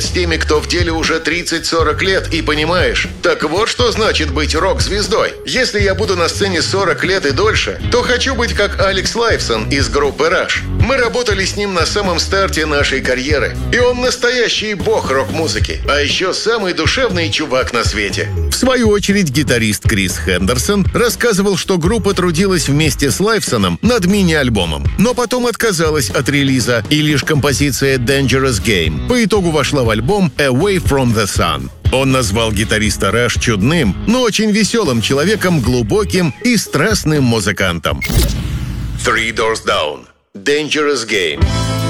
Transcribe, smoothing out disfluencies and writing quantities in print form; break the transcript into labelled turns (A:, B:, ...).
A: с теми, кто в деле уже 30-40 лет, и понимаешь, так вот что значит быть рок-звездой. Если я буду на сцене 40 лет и дольше, то хочу быть как Алекс Лайфсон из группы Rush. Мы работали с ним на самом старте нашей карьеры, и он настоящий бог рок-музыки, а еще самый душевный чувак на свете.
B: В свою очередь, гитарист Крис Хендерсон рассказывал, что группа трудилась вместе с Лайфсоном над мини-альбомом, но потом отказалась от релиза, и лишь композиция «Dangerous Game» по итогу вошла в альбом «Away from the Sun». Он назвал гитариста Rush чудным, но очень веселым человеком, глубоким и страстным музыкантом.
A: Three Doors Down. Dangerous Game.